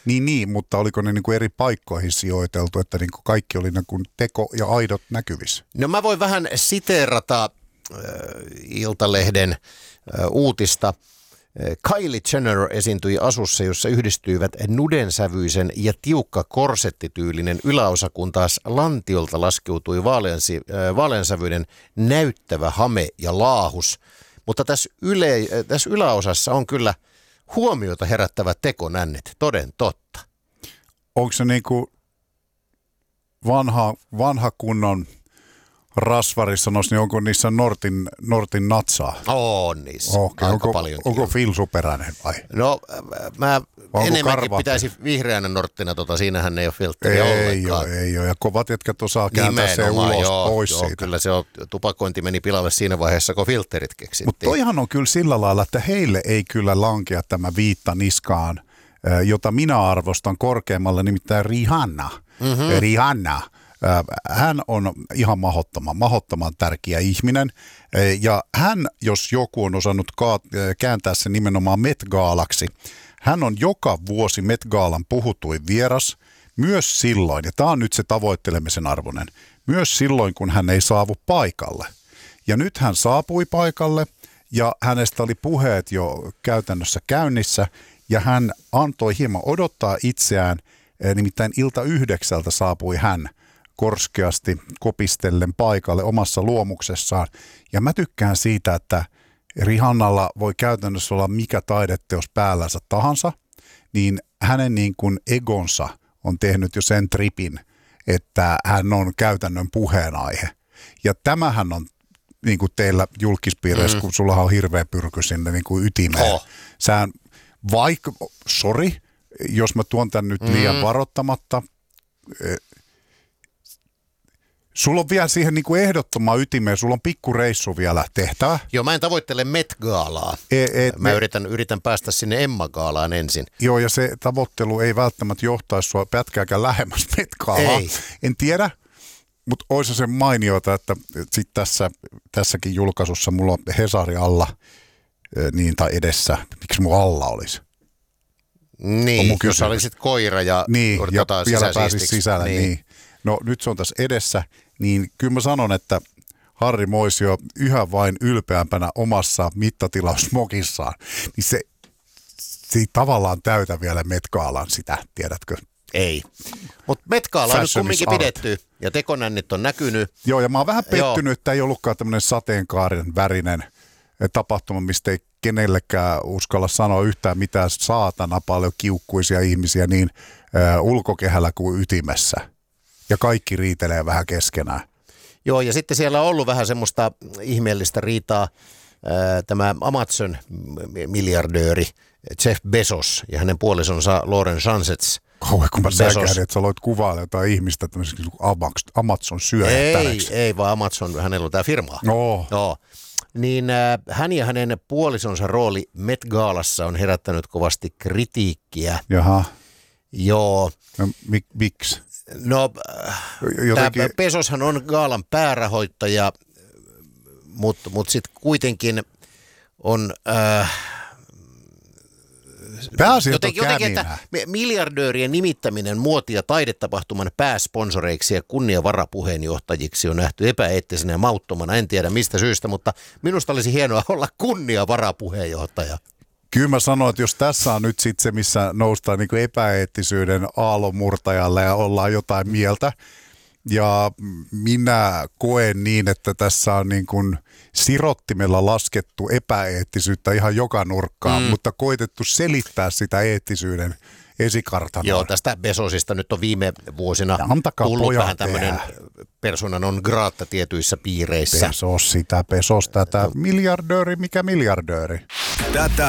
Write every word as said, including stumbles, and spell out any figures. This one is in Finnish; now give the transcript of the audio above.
Niin, niin, mutta oliko ne niin kuin eri paikkoihin sijoiteltu, että niin kuin kaikki oli niin kuin teko ja aidot näkyvissä? No mä voin vähän siteerata äh, Iltalehden äh, uutista. Kylie Jenner esiintyi asussa, jossa yhdistyivät nudensävyisen ja tiukka korsettityylinen yläosa, kun taas lantiolta laskeutui vaaleansi, äh, vaaleansävyinen näyttävä hame ja laahus. Mutta tässä, yle, tässä yläosassa on kyllä huomiota herättävä tekonännet, toden totta. Onko se niin kuin vanha, vanha kunnon rasvari sanoisi, niin onko niissä Nortin, Nortin natsaa? On niissä, okay. aika onko, paljonkin. Onko filsuperäinen vai? No mä Onko enemmänkin karva? Pitäisi vihreänä Norttina, tota, siinähän ei ole filtteriä ei ollenkaan. Ole, ei ole, ja kovat jätkät osaa kääntää se ulos joo, pois joo, siitä. Kyllä se on, tupakointi meni pilalle siinä vaiheessa, kun filterit keksittiin. Mutta toihan on kyllä sillä lailla, että heille ei kyllä lankea tämä viitta niskaan, jota minä arvostan korkeammalle, nimittäin Rihanna. Mm-hmm. Rihanna. Hän on ihan mahdottoman, mahdottoman tärkeä ihminen ja hän, jos joku on osannut kääntää sen nimenomaan Met-gaalaksi, hän on joka vuosi Met-gaalan puhutuin vieras, myös silloin, ja tämä on nyt se tavoittelemisen arvoinen, myös silloin, kun hän ei saavu paikalle. Ja nyt hän saapui paikalle ja hänestä oli puheet jo käytännössä käynnissä ja hän antoi hieman odottaa itseään, nimittäin ilta yhdeksältä saapui hän korskeasti kopistellen paikalle omassa luomuksessaan. Ja mä tykkään siitä, että Rihannalla voi käytännössä olla mikä taideteos päällänsä tahansa, niin hänen niin kuin egonsa on tehnyt jo sen tripin, että hän on käytännön puheenaihe. Ja tämähän on niin kuin teillä julkispiireissä, mm. kun sulla on hirveä pyrky sinne niin kuin ytimeen. Oh. Sään, vaikka, sori, jos mä tuon tän nyt liian mm. varoittamatta, sulla on vielä siihen niin kuin ehdottomaan ytimeen, sulla on pikkureissu vielä tehtävä. Joo, mä en tavoittele Met-gaalaa. E, et, mä me... yritän, yritän päästä sinne Emma-gaalaan ensin. Joo, ja se tavoittelu ei välttämättä johtaisi sua pätkääkään lähemmäs Met-gaalaa. Ei. En tiedä, mutta olisi se mainiota, että sit tässä, tässäkin julkaisussa mulla on Hesari alla, niin, tai edessä. Miksi mun alla olisi? Niin, jos olisit koira ja niin, ja vielä pääsisi sisällä. Niin. Niin. No nyt se on tässä edessä, niin kyllä mä sanon, että Harri Moisio yhä vain ylpeämpänä omassa mittatilausmokissaan, niin se, se ei tavallaan täytä vielä Met-gaalan sitä, tiedätkö? Ei, mutta Met-gaala on nyt kumminkin art. pidetty ja tekonännit on näkynyt. Joo, ja mä oon vähän pettynyt, että ei ollutkaan tämmöinen sateenkaaren värinen tapahtuma, mistä ei kenellekään uskalla sanoa yhtään mitään, saatana paljon kiukkuisia ihmisiä niin äh, ulkokehällä kuin ytimessä. Ja kaikki riitelee vähän keskenään. Joo, ja sitten siellä on ollut vähän semmoista ihmeellistä riitaa. Ää, tämä Amazon-miljardööri Jeff Bezos ja hänen puolisonsa Lauren Sanchez. Oi, kun mä säkähdin, että sä aloit kuvailla jotain ihmistä tämmöiseksi Amazon syöjättäneksi. Ei, ei, vaan Amazon, hänellä on tämä firma. No. Joo. Niin äh, hän ja hänen puolisonsa rooli Met-gaalassa on herättänyt kovasti kritiikkiä. Jaha. Joo. No, mik, miksi? No, Jotenkin... tämä Bezoshan on gaalan päärahoittaja, mutta mut sitten kuitenkin on äh, jotenkin, jotenkin, että miljardöörien nimittäminen muoti- ja taidetapahtuman pääsponsoreiksi ja kunniavarapuheenjohtajiksi on nähty epäeettisenä ja mauttomana. En tiedä mistä syystä, mutta minusta olisi hienoa olla kunniavarapuheenjohtaja. Kyllä mä sanoin, että jos tässä on nyt sitten se, missä noustaan niin kuin epäeettisyyden aallonmurtajalle ja ollaan jotain mieltä, ja minä koen niin, että tässä on niin kuin sirottimella laskettu epäeettisyyttä ihan joka nurkkaan, mm. mutta koitettu selittää sitä eettisyyden esikartanoon. Joo, tästä Bezosista nyt on viime vuosina tullut vähän tämmöinen persona non grata tietyissä piireissä. Bezos sitä, Bezos tätä, miljardööri, mikä miljardööri? Tätä